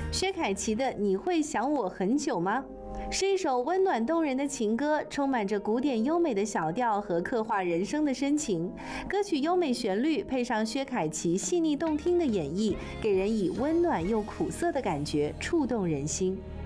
薛凯琪的《你会想我很久吗》是一首温暖动人的情歌，充满着古典优美的小调和刻画人生的深情。歌曲优美旋律配上薛凯琪细腻动听的演绎，给人以温暖又苦涩的感觉，触动人心。